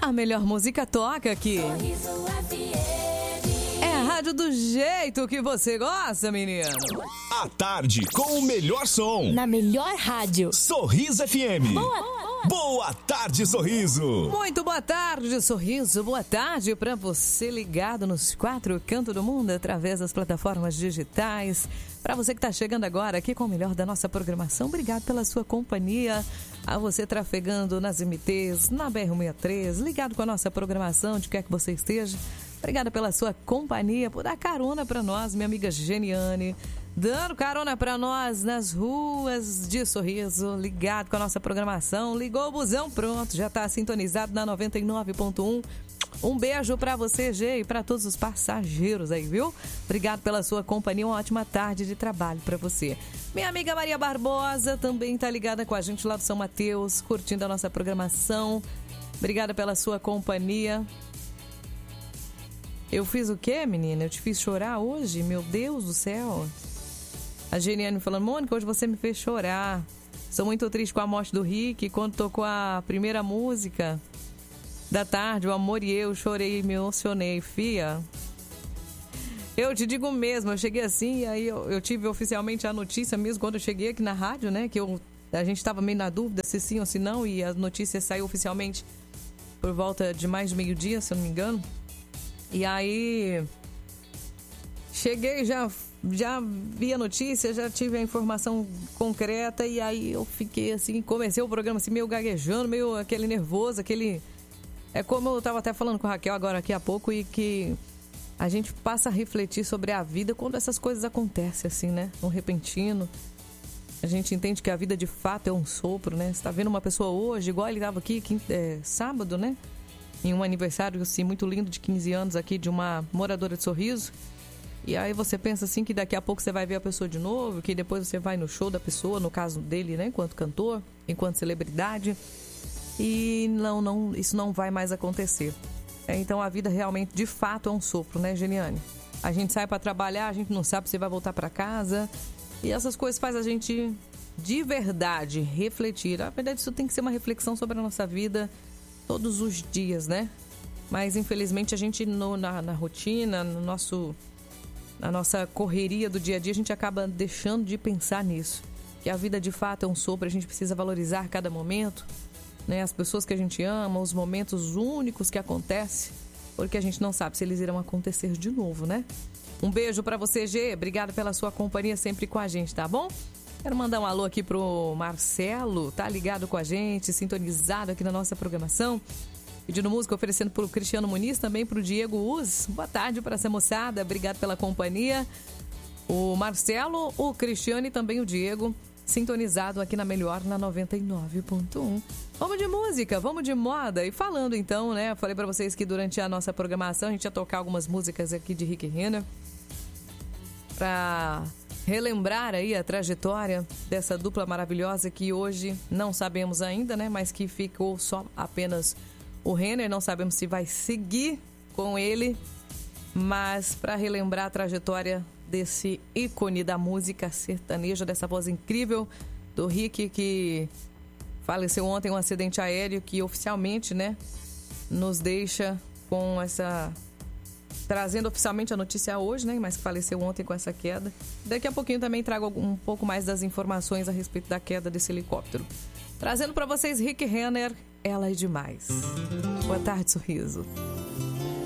A melhor música toca aqui. É a rádio do jeito que você gosta, menino. À tarde, com o melhor som. Na melhor rádio. Sorriso FM. Boa tarde, Sorriso. Muito boa tarde, Sorriso. Boa tarde para você ligado nos 4 cantos do mundo através das plataformas digitais. Para você que está chegando agora aqui com o melhor da nossa programação, obrigado pela sua companhia. A você trafegando nas MTs, na BR-163, ligado com a nossa programação, onde quer que você esteja. Obrigada pela sua companhia, por dar carona para nós, minha amiga Geniane. Dando carona para nós nas ruas de Sorriso, ligado com a nossa programação. Ligou o busão, pronto, já está sintonizado na 99.1. Um beijo para você, Gê, e para todos os passageiros aí, viu? Obrigado pela sua companhia, uma ótima tarde de trabalho para você. Minha amiga Maria Barbosa também está ligada com a gente lá do São Mateus, curtindo a nossa programação. Obrigada pela sua companhia. Eu fiz o quê, menina? Eu te fiz chorar hoje? Meu Deus do céu. A Geniane falando, Mônica, hoje você me fez chorar. Sou muito triste com a morte do Rick. Quando tocou a primeira música da tarde, o Amor e Eu, chorei e me emocionei. Fia, eu te digo mesmo, eu cheguei assim, aí eu tive oficialmente a notícia mesmo quando eu cheguei aqui na rádio, né? Que a gente estava meio na dúvida se sim ou se não, e a notícia saiu oficialmente por volta de mais de meio-dia, se eu não me engano. E aí cheguei, já vi a notícia, já tive a informação concreta, e aí eu fiquei assim, comecei o programa assim, meio gaguejando, meio aquele nervoso, aquele... É como eu estava até falando com a Raquel agora aqui há pouco, e que a gente passa a refletir sobre a vida quando essas coisas acontecem assim, né? Um repentino. A gente entende que a vida de fato é um sopro, né? Você tá vendo uma pessoa hoje, igual ele estava aqui sábado, né? Em um aniversário assim, muito lindo de 15 anos aqui de uma moradora de Sorriso. E aí você pensa assim que daqui a pouco você vai ver a pessoa de novo, que depois você vai no show da pessoa, no caso dele, né? Enquanto cantor, enquanto celebridade. E não, isso não vai mais acontecer. Então a vida realmente, de fato, é um sopro, né, Geniane? A gente sai para trabalhar, a gente não sabe se vai voltar para casa. E essas coisas fazem a gente, de verdade, refletir. Na verdade, isso tem que ser uma reflexão sobre a nossa vida todos os dias, né? Mas, infelizmente, a gente, na rotina, na nossa correria do dia a dia, a gente acaba deixando de pensar nisso. Que a vida, de fato, é um sopro, a gente precisa valorizar cada momento, né? As pessoas que a gente ama, os momentos únicos que acontecem, porque a gente não sabe se eles irão acontecer de novo, né? Um beijo pra você, Gê. Obrigada pela sua companhia sempre com a gente, tá bom? Quero mandar um alô aqui pro Marcelo, tá ligado com a gente, sintonizado aqui na nossa programação. Pedindo música, oferecendo pro Cristiano Muniz, também pro Diego Uz. Boa tarde para essa moçada, obrigado pela companhia. O Marcelo, o Cristiano e também o Diego, sintonizado aqui na Melhor, na 99.1. Vamos de música, vamos de moda. E falando então, né, falei pra vocês que durante a nossa programação a gente ia tocar algumas músicas aqui de Rick Renner pra relembrar aí a trajetória dessa dupla maravilhosa que hoje não sabemos ainda, né, mas que ficou só apenas o Renner. Não sabemos se vai seguir com ele, mas para relembrar a trajetória desse ícone da música sertaneja, dessa voz incrível do Rick, que faleceu ontem em um acidente aéreo, que oficialmente, né, nos deixa com essa... trazendo oficialmente a notícia hoje, né, mas que faleceu ontem com essa queda. Daqui a pouquinho também trago um pouco mais das informações a respeito da queda desse helicóptero. Trazendo para vocês Rick Renner, Ela é Demais. Boa tarde, Sorriso.